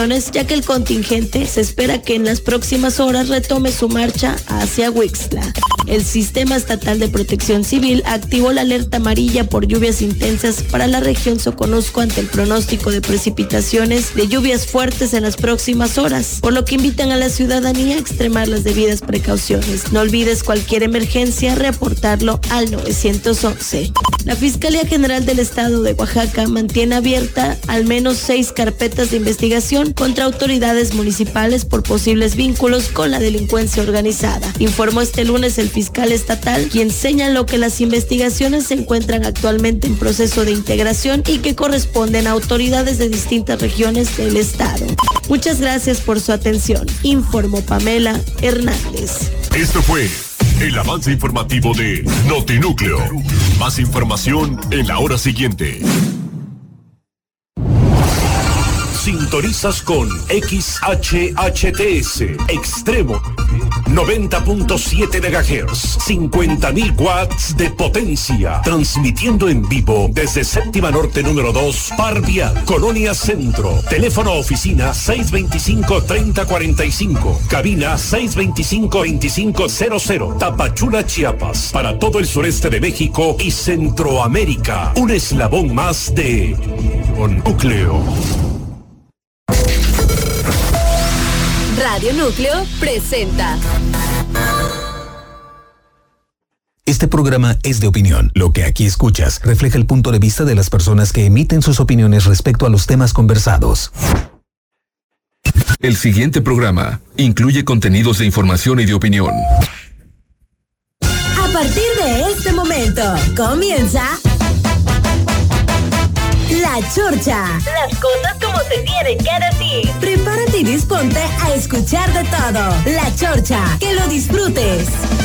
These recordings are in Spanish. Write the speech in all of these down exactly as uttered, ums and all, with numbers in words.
ya que el contingente se espera que en las próximas horas retome su marcha hacia Huixtla. El Sistema Estatal de Protección Civil activó la alerta amarilla por lluvias intensas para la región Soconusco ante el pronóstico de precipitaciones de lluvias fuertes en las próximas horas, por lo que invitan a la ciudadanía a extremar las debidas precauciones. No olvides cualquier emergencia, reportarlo al nueve once. La Fiscalía General del Estado de Oaxaca mantiene abierta al menos seis carpetas de investigación contra autoridades municipales por posibles vínculos con la delincuencia organizada. Informó este lunes el fiscal estatal, quien señaló que las investigaciones se encuentran actualmente en proceso de integración y que corresponden a autoridades de distintas regiones del estado. Muchas gracias por su atención. Informó Pamela Hernández. Esto fue el avance informativo de Notinúcleo. Más información en la hora siguiente. Sintonizas con X H H T S Extremo noventa punto siete megahertz, cincuenta mil watts de potencia, transmitiendo en vivo desde Séptima Norte número dos, Parvia, Colonia Centro. Teléfono oficina seis veinticinco, treinta cuarenta y cinco, cabina seis veinticinco, veinticinco cero cero, Tapachula, Chiapas, para todo el sureste de México y Centroamérica. Un eslabón más de Núcleo. Radio Núcleo presenta. Este programa es de opinión. Lo que aquí escuchas refleja el punto de vista de las personas que emiten sus opiniones respecto a los temas conversados. El siguiente programa incluye contenidos de información y de opinión. A partir de este momento, comienza La Chorcha. Las cosas como se tienen que decir. Prepárate y disponte a escuchar de todo. La Chorcha, que lo disfrutes.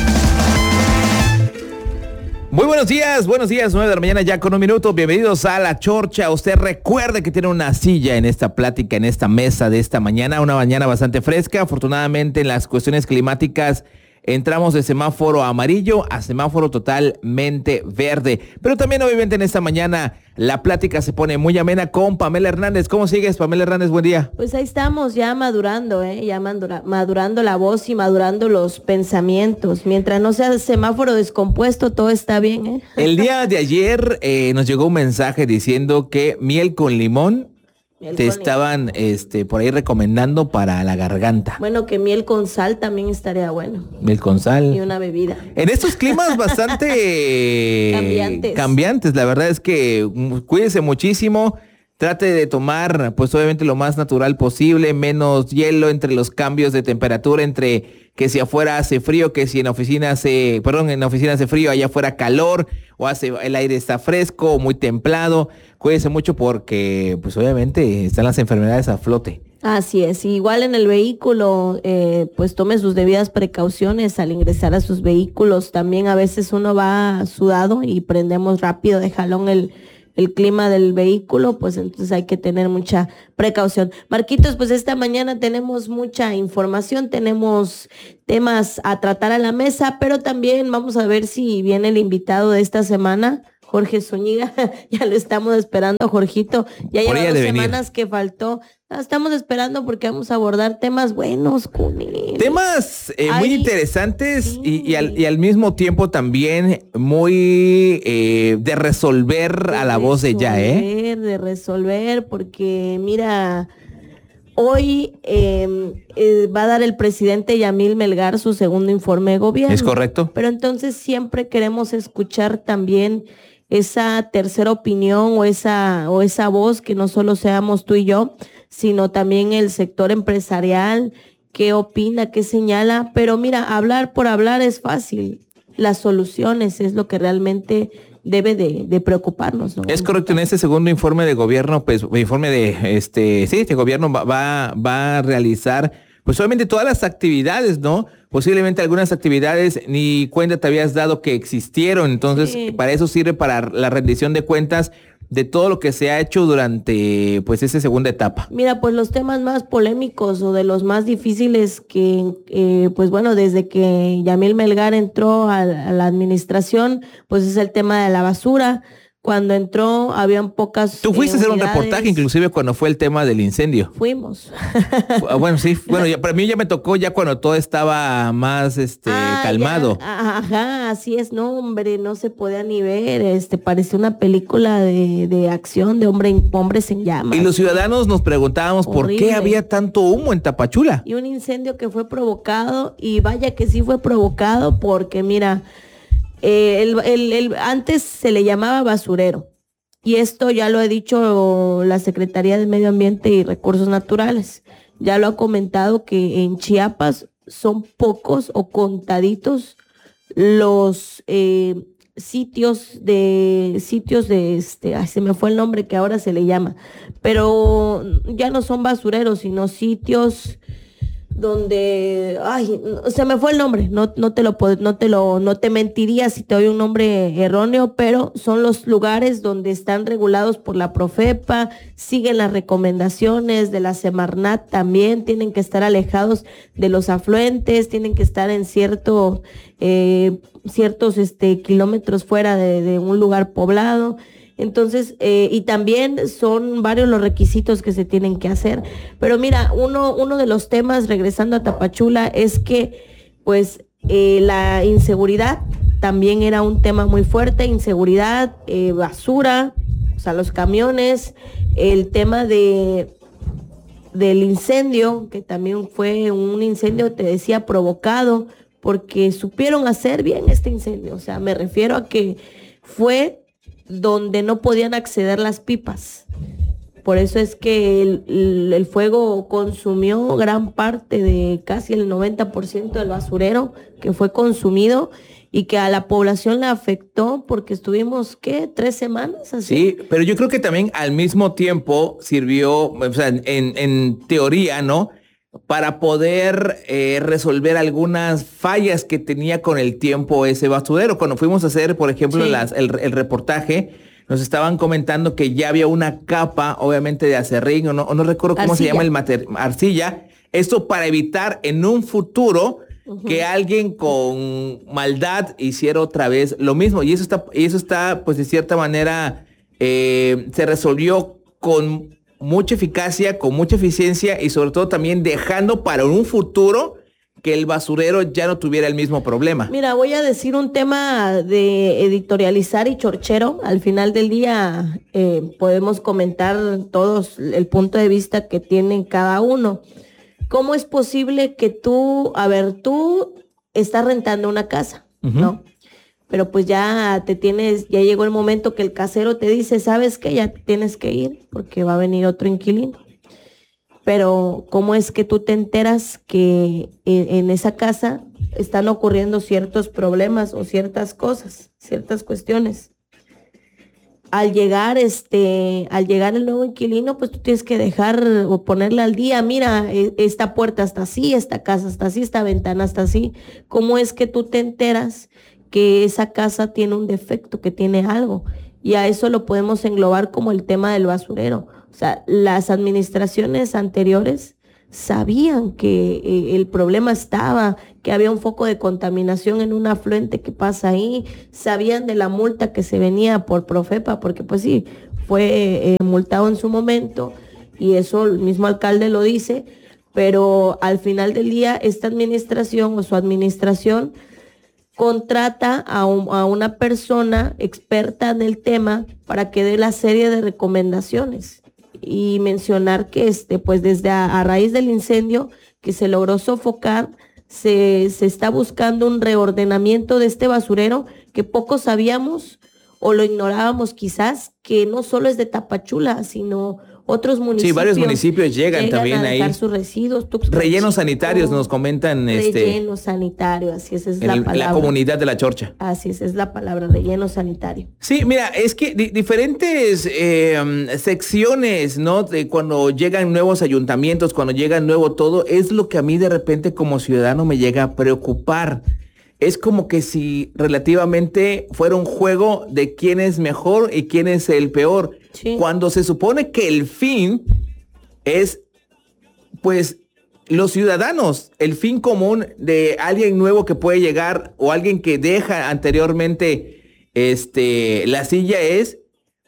Muy buenos días, buenos días, nueve de la mañana ya con un minuto. Bienvenidos a La Chorcha. Usted recuerde que tiene una silla en esta plática, en esta mesa de esta mañana, una mañana bastante fresca. Afortunadamente en las cuestiones climáticas entramos de semáforo amarillo a semáforo totalmente verde. Pero también obviamente en esta mañana la plática se pone muy amena con Pamela Hernández. ¿Cómo sigues, Pamela Hernández? Buen día. Pues ahí estamos ya madurando, ¿eh? ya madura, madurando la voz y madurando los pensamientos. Mientras no sea semáforo descompuesto, todo está bien. ¿eh? El día de ayer eh, nos llegó un mensaje diciendo que miel con limón Miel te estaban este, por ahí recomendando para la garganta. Bueno, que miel con sal también estaría bueno. Miel con sal. Y una bebida. En estos climas bastante cambiantes. cambiantes, la verdad es que cuídese muchísimo. Trate de tomar, pues obviamente lo más natural posible, menos hielo entre los cambios de temperatura, entre que si afuera hace frío, que si en la oficina hace, perdón, en la oficina hace frío, allá afuera calor, o hace, el aire está fresco o muy templado. Cuídese mucho porque, pues obviamente, están las enfermedades a flote. Así es, igual en el vehículo, eh, pues tome sus debidas precauciones al ingresar a sus vehículos. También a veces uno va sudado y prendemos rápido de jalón el el clima del vehículo, pues entonces hay que tener mucha precaución. Marquitos, pues esta mañana tenemos mucha información, tenemos temas a tratar a la mesa, pero también vamos a ver si viene el invitado de esta semana, Jorge Zúñiga. Ya lo estamos esperando, Jorgito. Ya lleva dos semanas que faltó. Estamos esperando porque vamos a abordar temas buenos con él. Temas eh, muy interesantes sí. y, y, al, y al mismo tiempo también muy eh, de resolver de a la resolver, voz de ya, ¿eh? De resolver, porque mira, hoy eh, eh, va a dar el presidente Yamil Melgar su segundo informe de gobierno. ¿Es correcto? Pero entonces siempre queremos escuchar también esa tercera opinión o esa, o esa voz, que no solo seamos tú y yo, sino también el sector empresarial, qué opina, qué señala. Pero mira, hablar por hablar es fácil. Las soluciones es lo que realmente debe de, de preocuparnos, ¿no? Es correcto. En este segundo informe de gobierno, pues, informe de este, sí, este gobierno va, va, va a realizar, pues obviamente todas las actividades, ¿no? Posiblemente algunas actividades ni cuenta te habías dado que existieron. Entonces, sí. Para eso sirve para la rendición de cuentas de todo lo que se ha hecho durante, pues, esa segunda etapa. Mira, pues los temas más polémicos o de los más difíciles que, eh, pues bueno, desde que Yamil Melgar entró a, a la administración, pues es el tema de la basura. Cuando entró habían pocas. Tú fuiste eh, a hacer un unidades. reportaje inclusive cuando fue el tema del incendio. Fuimos. Bueno, sí, bueno, ya, para mí ya me tocó ya cuando todo estaba más este Ah, calmado. ya. Ajá, así es, no, hombre, no se podía ni ver, este, parecía una película de, de acción de hombre, hombres en llamas. Y los ciudadanos nos preguntábamos por Horrible. qué había tanto humo en Tapachula. Y un incendio que fue provocado, y vaya que sí fue provocado, porque mira, eh, el, el, el, antes se le llamaba basurero, y esto ya lo ha dicho la Secretaría de Medio Ambiente y Recursos Naturales, ya lo ha comentado que en Chiapas son pocos o contaditos los eh, sitios de, sitios de este, ay, se me fue el nombre que ahora se le llama, pero ya no son basureros, sino sitios donde, ay, se me fue el nombre, no, no te lo pod- no te lo, no te mentiría si te doy un nombre erróneo, pero son los lugares donde están regulados por la Profepa, siguen las recomendaciones de la Semarnat también, tienen que estar alejados de los afluentes, tienen que estar en cierto, eh, ciertos este, kilómetros fuera de, de un lugar poblado. Entonces, eh, y también son varios los requisitos que se tienen que hacer. Pero mira, uno, uno de los temas, regresando a Tapachula, es que pues eh, la inseguridad también era un tema muy fuerte, inseguridad, eh, basura, o sea, los camiones, el tema de del incendio, que también fue un incendio, te decía, provocado, porque supieron hacer bien este incendio. O sea, me refiero a que fue donde no podían acceder las pipas. Por eso es que el, el, el fuego consumió gran parte de casi el noventa por ciento del basurero que fue consumido y que a la población le afectó porque estuvimos, ¿qué? ¿Tres semanas así? Sí, pero yo creo que también al mismo tiempo sirvió, o sea, en, en teoría, ¿no? Para poder eh, resolver algunas fallas que tenía con el tiempo ese basurero. Cuando fuimos a hacer, por ejemplo, Sí. las, el, el reportaje, nos estaban comentando que ya había una capa, obviamente, de acerrín, o no, o no recuerdo cómo Arcilla. se llama el material, arcilla. Esto para evitar en un futuro uh-huh. que alguien con maldad hiciera otra vez lo mismo. Y eso está, y eso está pues de cierta manera, eh, se resolvió con mucha eficacia, con mucha eficiencia y sobre todo también dejando para un futuro que el basurero ya no tuviera el mismo problema. Mira, voy a decir un tema de editorializar y chorchero. Al final del día eh, podemos comentar todos el punto de vista que tiene cada uno. ¿Cómo es posible que tú, a ver, tú estás rentando una casa, uh-huh. ¿no? Pero pues ya te tienes, ya llegó el momento que el casero te dice, ¿sabes qué? Ya tienes que ir porque va a venir otro inquilino. Pero ¿cómo es que tú te enteras que en, en esa casa están ocurriendo ciertos problemas o ciertas cosas, ciertas cuestiones? Al llegar, este, al llegar el nuevo inquilino, pues tú tienes que dejar o ponerle al día, mira, esta puerta está así, esta casa está así, esta ventana está así. ¿Cómo es que tú te enteras que esa casa tiene un defecto, que tiene algo? Y a eso lo podemos englobar como el tema del basurero. O sea, las administraciones anteriores sabían que eh, el problema estaba, que había un foco de contaminación en un afluente que pasa ahí, sabían de la multa que se venía por Profepa, porque pues sí, fue eh, multado en su momento, y eso el mismo alcalde lo dice, pero al final del día esta administración o su administración contrata a, un, a una persona experta en el tema para que dé la serie de recomendaciones. Y mencionar que este, pues desde a, a raíz del incendio que se logró sofocar, se, se está buscando un reordenamiento de este basurero que pocos sabíamos o lo ignorábamos quizás, que no solo es de Tapachula, sino otros municipios. Sí, varios municipios llegan, llegan también a dejar ahí. sus residuos. Rellenos sanitarios nos comentan. Relleno este, sanitario, así es, es en la el, palabra. La comunidad de La Chorcha. Así es, es la palabra, relleno sanitario. Sí, mira, es que di- diferentes eh, secciones, ¿no? De cuando llegan nuevos ayuntamientos, cuando llega nuevo todo, es lo que a mí de repente como ciudadano me llega a preocupar. Es como que si relativamente fuera un juego de quién es mejor y quién es el peor. Sí. Cuando se supone que el fin es, pues, los ciudadanos, el fin común de alguien nuevo que puede llegar o alguien que deja anteriormente este, la silla es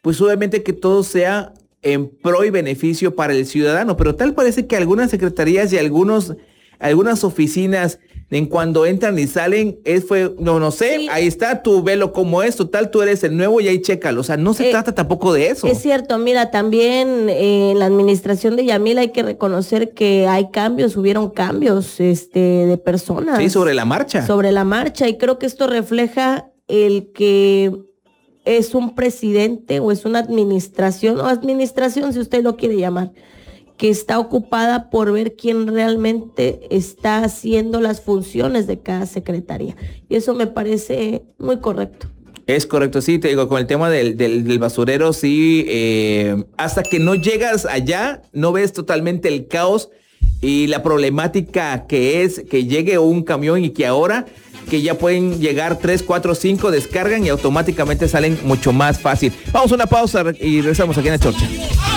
pues obviamente que todo sea en pro y beneficio para el ciudadano, pero tal parece que algunas secretarías y algunos, algunas oficinas en cuando entran y salen, es fue, no, no sé, sí. Ahí está, tú velo como es, total, tú eres el nuevo y ahí chécalo, o sea, no se eh, trata tampoco de eso. Es cierto, mira, también eh, en la administración de Yamil hay que reconocer que hay cambios, hubieron cambios este, de personas. Sí, sobre la marcha. Sobre la marcha, y creo que esto refleja el que es un presidente o es una administración, o administración si usted lo quiere llamar, que está ocupada por ver quién realmente está haciendo las funciones de cada secretaría. Y eso me parece muy correcto. Es correcto, sí, te digo, con el tema del, del, del basurero, sí, eh, hasta que no llegas allá, no ves totalmente el caos y la problemática que es que llegue un camión y que ahora que ya pueden llegar tres, cuatro, cinco, descargan y automáticamente salen mucho más fácil. Vamos a una pausa y regresamos aquí en La Chorcha.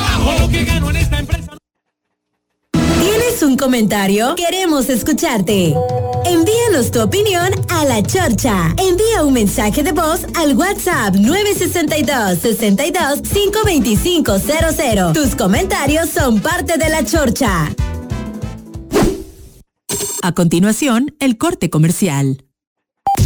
¿Tienes un comentario? Queremos escucharte. Envíanos tu opinión a La Chorcha. Envía un mensaje de voz al WhatsApp nueve seis dos, seis dos, cinco dos cinco cero cero. Tus comentarios son parte de La Chorcha. A continuación, el corte comercial.